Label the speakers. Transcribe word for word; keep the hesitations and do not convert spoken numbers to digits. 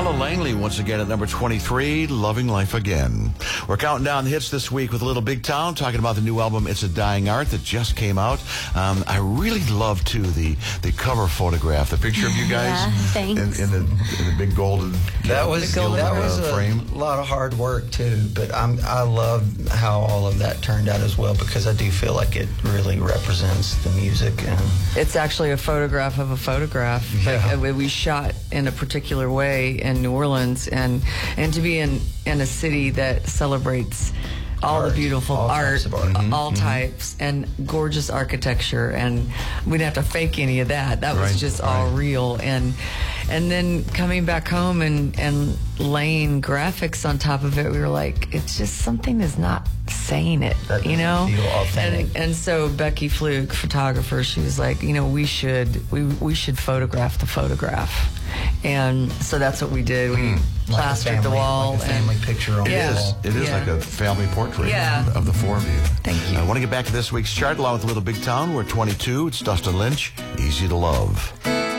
Speaker 1: Ella Langley once again at number twenty-three, Loving Life Again. We're counting down the hits this week with Little Big Town, talking about the new album It's a Dying Art that just came out. Um, I really love, too, the, the cover photograph, the picture of you guys
Speaker 2: yeah, thanks.
Speaker 1: In, in, the, in the big golden
Speaker 3: That was
Speaker 1: golden,
Speaker 3: that
Speaker 1: uh,
Speaker 3: was a
Speaker 1: frame.
Speaker 3: lot of hard work too, but I'm I love how all of that turned out as well, because I do feel like it really represents the music. And
Speaker 4: It's actually a photograph of a photograph.
Speaker 3: Yeah.
Speaker 4: Like, uh, we shot in a particular way in New Orleans, and and to be in in a city that celebrates all
Speaker 3: Art,
Speaker 4: the beautiful
Speaker 3: all
Speaker 4: art,
Speaker 3: types of art.
Speaker 4: uh, all types, and gorgeous architecture, and we didn't have to fake any of that. That was
Speaker 1: Right,
Speaker 4: just all
Speaker 1: right.
Speaker 4: real. And and then coming back home and and laying graphics on top of it, we were like, it's just something is not saying it,
Speaker 3: That
Speaker 4: you know.
Speaker 3: doesn't feel authentic.
Speaker 4: And, and so Becky Fluke, photographer, she was like, you know, we should we we should photograph the photograph. And so that's what we did. We
Speaker 3: like a
Speaker 4: plastered the
Speaker 3: family-
Speaker 4: wall.
Speaker 3: like a family
Speaker 4: and,
Speaker 3: picture on
Speaker 1: It
Speaker 3: the
Speaker 4: Yeah.
Speaker 1: is.
Speaker 3: wall.
Speaker 1: It is
Speaker 4: Yeah.
Speaker 1: like a family portrait
Speaker 4: Yeah.
Speaker 1: of the four of you.
Speaker 4: Thank you.
Speaker 1: I want to get back to this week's chart along with Little Big Town. We're twenty-two. It's Dustin Lynch. Easy to Love.